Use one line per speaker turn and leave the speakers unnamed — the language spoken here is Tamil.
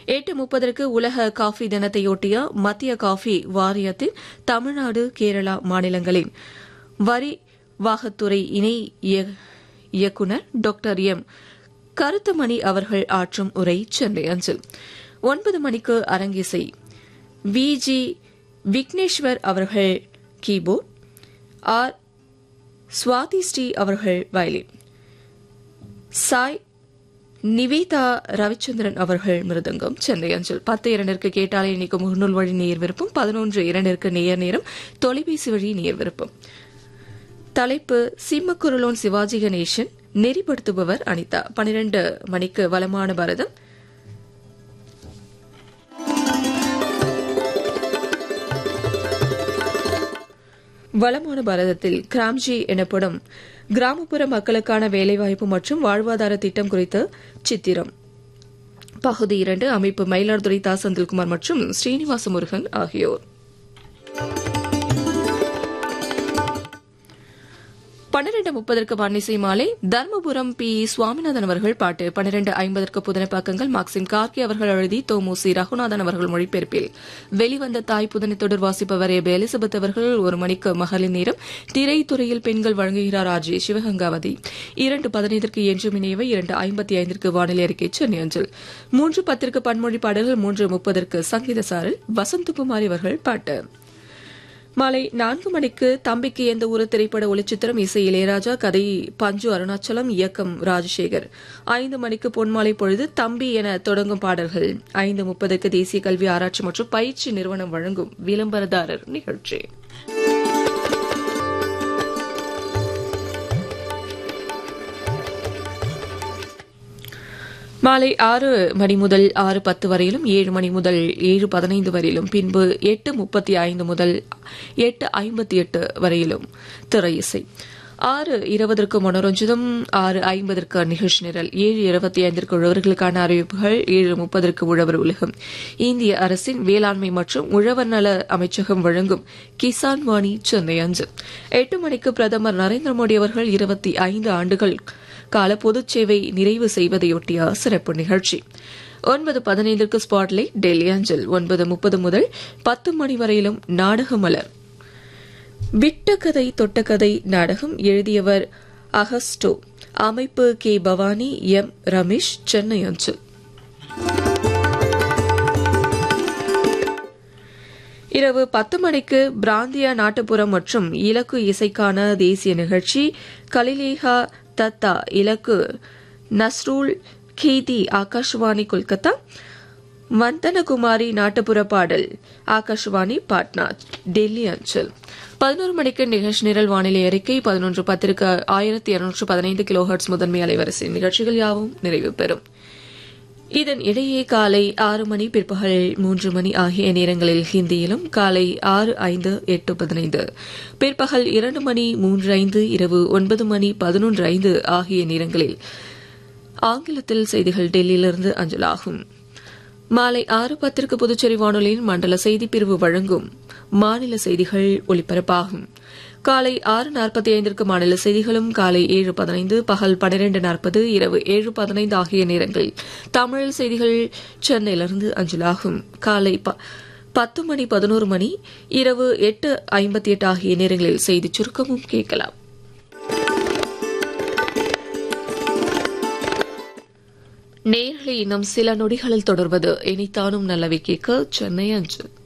8:30 உலக காஃபி தினத்தையொட்டிய மத்திய காஃபி வாரியத்தின் தமிழ்நாடு கேரளா மாநிலங்களின் வரி வாகத்துறை இணை இயக்குநர் டாக்டர் எம் கருத்தமணி அவர்கள் ஆற்றும் உரை சென்னை அஞ்சல். 9 மணிக்கு அரங்கிசை. வி.ஜி. விக்னேஸ்வர் அவர்கள் கீபோர்ட், ஆர். சுவாதி ஸ்ரீ அவர்கள் வயலின், சாய் நிவேதா ரவிச்சந்திரன் அவர்கள் மிருதங்கம் சென்னை அஞ்சல். 10:02 கேட்டாலே இன்னைக்கு முகநூல் வழி நேர் விருப்பம். 11:02 நேயர் நேரம் தொலைபேசி வழி நேர் விருப்பம். தலைப்பு சிம்மக்குரலோன் சிவாஜி கணேசன், நெறிப்படுத்துபவர் அனிதா. 12 மணிக்கு வளமான பாரதம். வளமான பாரதத்தில் கிராம்ஜி எனப்படும் கிராமப்புற மக்களுக்கான வேலைவாய்ப்பு மற்றும் வாழ்வாதார திட்டம் குறித்த சித்திரம். பகுதி 2. அமைப்பு மயிலாடுதுறை தா. செந்தில்குமார் மற்றும் ஸ்ரீனிவாச முருகன் ஆகியோர். 12:30 பன்னிசை மாலை. தர்மபுரம் பி. சுவாமிநாதன் அவர்கள் பாட்டு. 12:50 புதனப்பாக்கங்கள். மாக்சிம் கார்கி அவர்கள் எழுதி தோமுசி ரகுநாதன் அவர்கள் மொழிபெயர்ப்பில் வெளிவந்த தாய் புதனை தொடர் வாசிப்பவர் எலிசபெத் அவர்கள். 1 மணிக்கு மகளிர் நேரம். திரைத்துறையில் பெண்கள் வழங்குகிறார் ஆர்ஜே சிவகங்காவதி. 2:15 என்றும் இணையவை. 2:55 வானிலை அறிக்கை சென்னை அஞ்சல். 3:10 பன்மொழி பாடல்கள். 3:30 சங்கீத சாரல். வசந்தகுமாரி அவர்கள் பாட்டு. மாலை 4 மணிக்கு தம்பிக்கு எந்த ஒரு திரைப்பட ஒளிச்சித்திரம். இசை இளையராஜா, கதை பஞ்சு அருணாச்சலம், இயக்கம் ராஜசேகர். 5 மணிக்கு பொன்மாலை பொழுது. தம்பி என தொடங்கும் பாடல்கள். 5:30 தேசிய கல்வி ஆராய்ச்சி மற்றும் பயிற்சி நிறுவனம் வழங்கும் விளம்பரதாரர் நிகழ்ச்சி. மாலை 6 மணி முதல் 6:10 வரையிலும், 7 மணி முதல் 7:15 வரையிலும், பின்பு 8:35 முதல் 8:58 வரையிலும் திரை இசை. 6:20 மனோரஞ்சிதம். 6:50 நிகழ்ச்சி நிரல். 7:25 உழவர்களுக்கான அறிவிப்புகள். 7:30 உழவர் உலகம். இந்திய அரசின் வேளாண்மை மற்றும் உழவர் நல அமைச்சகம் வழங்கும் கிசான் வாணி சென்னை அஞ்சு. 8 மணிக்கு பிரதமர் நரேந்திர மோடி அவர்கள் 25 ஆண்டுகள் கால பொதுச் சேவை நிறைவு செய்வதையொட்டிய சிறப்பு நிகழ்ச்சி. 9:15 ஸ்பாட்லைட் டெல்லி அஞ்சல். 9:30 முதல் 10 மணி வரையிலும் நாடக மலர். விட்ட கதை தொட்ட கதை நாடகம். எழுதியவர் அகஸ்டோ. அமைப்பு கே. பவானி, எம். ரமேஷ் சென்னை அஞ்சல். இரவு 10 மணிக்கு பிராந்திய நாட்டுப்புறம் மற்றும் இலக்கு இசைக்கான தேசிய நிகழ்ச்சி. கலிலேகா தத்தா இலக்கு நஸ்ரூல் கீதி ஆகாஷ்வாணி கொல்கத்தா. வந்தனகுமாரி நாட்டுப்புற பாடல் ஆகாஷ்வாணி பாட்னா டெல்லி அஞ்சல். 11 மணிக்கு நிகழ்ச்சி நிரல் வானிலை அறிக்கை. 11:10 1215 கிலோஹெர்ட்ஸ் முதன்மை அலைவரிசை நிகழ்ச்சிகள் யாவும் நிறைவு பெறும். இதன் இடையே காலை 6 மணி, பிற்பகல் 3 மணி ஆகிய நேரங்களில் ஹிந்தியிலும், காலை 6, 5, 8:15, பிற்பகல் 2 மணி, 3:05, இரவு 9 மணி 11:05 ஆகிய நேரங்களில் ஆங்கிலத்தில் செய்திகள் டெல்லியிலிருந்து அஞ்சலாகும். மாலை 6:10 புதுச்சேரி வானொலியின் மண்டல செய்திப்பிரிவு வழங்கும் மாநில செய்திகள் ஒலிபரப்பாகும். காலை 6:45 மாநில செய்திகளும், காலை 7:15, பகல் 12:40, இரவு 7:15 ஆகிய நேரங்களில் தமிழில் செய்திகள் சென்னையிலிருந்து அஞ்சலாகும். காலை 10 மணி, 11 மணி, இரவு 8:58 ஆகிய நேரங்களில் செய்திச் சுருக்கமும் கேட்கலாம். நேர்களை இன்னும் சில நொடிகளில் தொடர்வது இனித்தானும் நல்லவை கேட்க சென்னை அஞ்சு.